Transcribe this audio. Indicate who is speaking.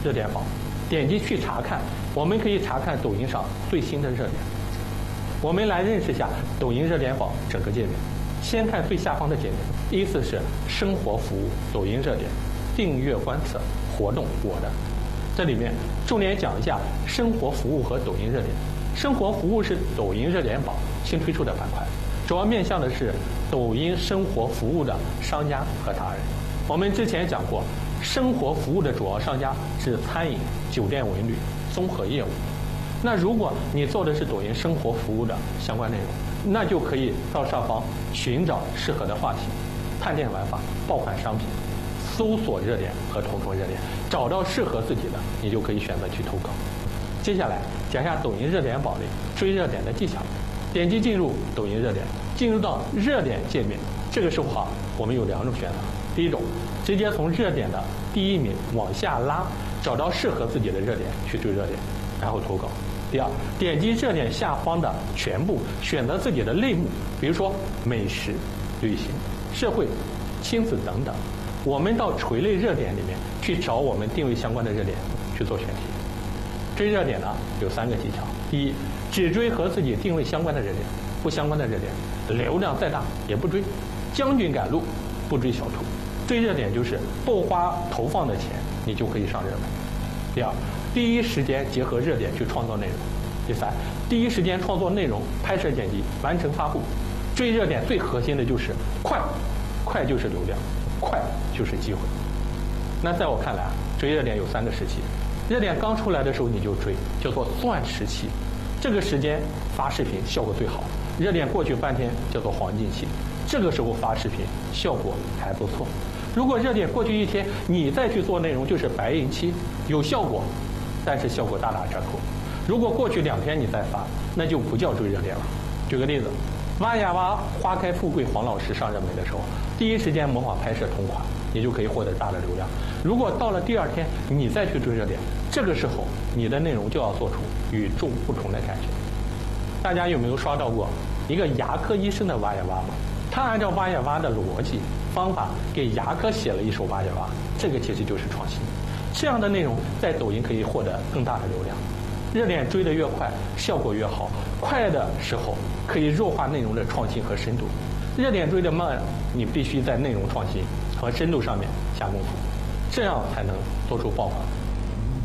Speaker 1: 热点宝，点击去查看，我们可以查看抖音上最新的热点。我们来认识一下抖音热点宝整个界面。先看最下方的界面，依次是生活服务、抖音热点、订阅观测、活动、我的。这里面重点讲一下生活服务和抖音热点。生活服务是抖音热点宝新推出的板块，主要面向的是抖音生活服务的商家和达人。我们之前讲过，生活服务的主要商家是餐饮、酒店、文旅综合业务。那如果你做的是抖音生活服务的相关内容，那就可以到上方寻找适合的话题，探店玩法、爆款商品，搜索热点和投中热点，找到适合自己的，你就可以选择去投稿。接下来讲一下抖音热点宝里追热点的技巧。点击进入抖音热点，进入到热点界面，这个时候我们有2种选择。第一种，直接从热点的第1名往下拉，找到适合自己的热点去追热点，然后投稿。第二，点击热点下方的全部，选择自己的类目，比如说美食、旅行、社会、亲子等等。我们到垂类热点里面去找我们定位相关的热点去做选题。追热点呢有3个技巧。第一，只追和自己定位相关的热点，不相关的热点，流量再大也不追。将军赶路，不追小兔。追热点就是不花投放的钱，你就可以上热门。第二，第一时间结合热点去创造内容。第三，第一时间创作内容，拍摄剪辑，完成发布。追热点最核心的就是快，快就是流量，快就是机会。那在我看来追热点有3个时期。热点刚出来的时候你就追，叫做钻时期，这个时间发视频效果最好。热点过去半天叫做黄金期，这个时候发视频效果还不错。如果热点过去1天你再去做内容，就是白银期，有效果，但是效果大打折扣。如果过去2天你再发，那就不叫追热点了。举个例子，挖呀挖花开富贵黄老师上热门的时候，第一时间模仿拍摄同款，你就可以获得大的流量。如果到了第2天你再去追热点，这个时候你的内容就要做出与众不同的感觉。大家有没有刷到过一个牙科医生的挖呀挖？他按照挖呀挖的逻辑方法给牙科写了一首挖呀挖，这个其实就是创新。这样的内容在抖音可以获得更大的流量。热点追得越快，效果越好。快的时候可以弱化内容的创新和深度，热点追得慢，你必须在内容创新和深度上面下功夫，这样才能做出爆款。